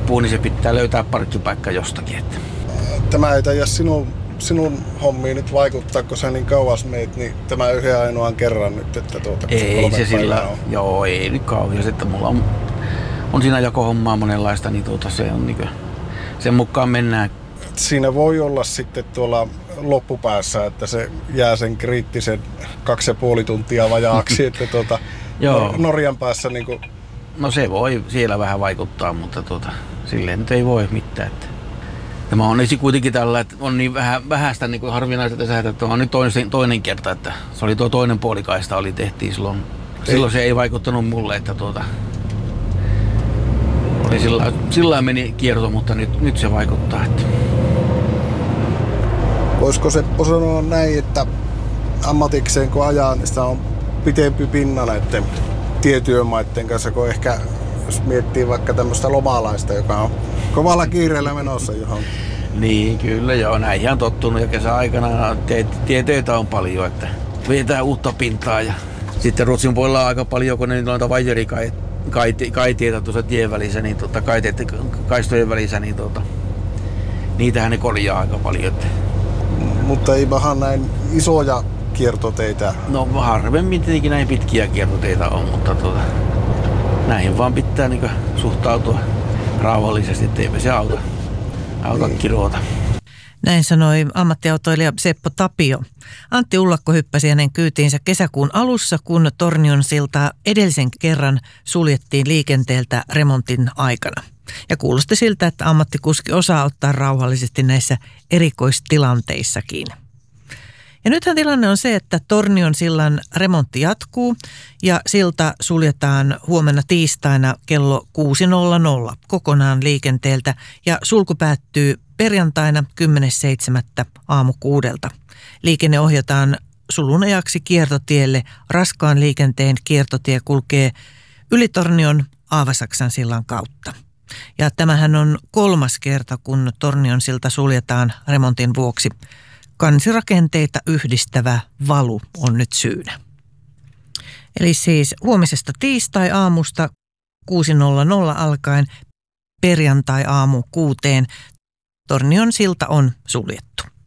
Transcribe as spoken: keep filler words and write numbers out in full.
loppuu, niin se pitää löytää parkkipaikka jostakin. Että. Tämä ei taida sinun, sinun hommiin nyt vaikuttaa, kun sä niin kauas meet, niin tämä yhden ainoan kerran nyt, että tuota, ei se, se sillä, on. Joo, ei nyt kauhean, että mulla on, on siinä jakohommaa monenlaista, niin tuota, se on niin kuin, sen mukaan mennään. Siinä voi olla sitten tuolla loppupäässä, että se jää sen kriittisen kaksi ja puoli tuntia vajaaksi, että tuota, Joo. Norjan päässä niin kuin... No se voi siellä vähän vaikuttaa, mutta tuota, silleen nyt ei voi mitään. Että. Tämä on esi kuitenkin tällä, että on niin vähän, vähäistä niin kuin harvinaista sähköä, että on nyt toinen, toinen kerta, että se oli tuo toinen puolikaista, oli tehtiin silloin. Ei. Silloin se ei vaikuttanut mulle, että tuota, oli sillä, sillä meni kierto, mutta nyt, nyt se vaikuttaa. Että. Voisiko Seppo sanoa näin, että ammatikseen kun ajaa, niin sitä on pitempi pinna näiden tietyömaiden kanssa, kun ehkä jos miettii vaikka tämmöistä lomalaista, joka on kovalla kiireellä menossa johon. Niin, kyllä joo. Näihin on tottunut ja kesäaikana tietöitä on paljon, että vietään uutta pintaa. Ja sitten Ruotsin puolella on aika paljon, kun ne noita vajerikaiteita tuossa tien välissä, niin tuota, kaiteiden, kaistojen välissä, niin tuota, niitähän ne korjaa aika paljon. Että. Mutta ei vähän näin isoja kiertoteitä. No harvemmin tietenkin näin pitkiä kiertoteitä on, mutta tuota, näihin vaan pitää niin suhtautua rauhallisesti, ettei se auta, auta niin. Kiroota. Näin sanoi ammattiautoilija Seppo Tapio. Antti Ullakko hyppäsi hänen kyytiinsä kesäkuun alussa, kun Tornion siltaa edellisen kerran suljettiin liikenteeltä remontin aikana. Ja kuulosti siltä, että ammattikuski osaa ottaa rauhallisesti näissä erikoistilanteissakin. Ja nythän tilanne on se, että Tornion sillan remontti jatkuu ja silta suljetaan huomenna tiistaina kello kuusi nolla nolla kokonaan liikenteeltä ja sulku päättyy perjantaina kymmenes seitsemättä aamu kuudelta. Liikenne ohjataan sulun ajaksi kiertotielle. Raskaan liikenteen kiertotie kulkee yli Tornion Aavasaksan sillan kautta. Ja tämähän on kolmas kerta, kun Tornion silta suljetaan remontin vuoksi. Kansirakenteita yhdistävä valu on nyt syynä. Eli siis huomisesta tiistai-aamusta kuusi nolla nolla alkaen perjantai-aamu kuuteen Tornion silta on suljettu.